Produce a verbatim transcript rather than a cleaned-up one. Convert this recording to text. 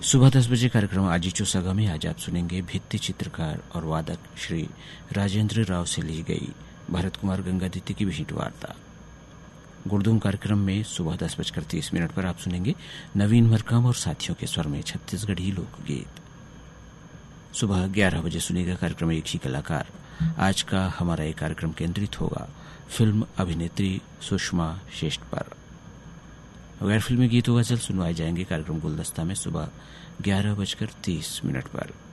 सुबह दस बजे कार्यक्रम आजीचो सगा में आज आप सुनेंगे भित्ति चित्रकार और वादक श्री राजेंद्र राव से ली गई भरत कुमार गंगादित्य की भेंट वार्ता। गुड़दुम कार्यक्रम में सुबह दस बजकर तीस मिनट पर आप सुनेंगे नवीन मरकाम और साथियों के स्वर में छत्तीसगढ़ी लोकगीत। सुबह ग्यारह बजे सुनेगा कार्यक्रम एक ही कलाकार। आज का हमारा एक कार्यक्रम केंद्रित होगा फिल्म अभिनेत्री सुषमा श्रेष्ठ पर। गैर फिल्मी गीतों का चल सुनवाए जाएंगे कार्यक्रम गुलदस्ता में सुबह ग्यारह बजकर तीस मिनट पर।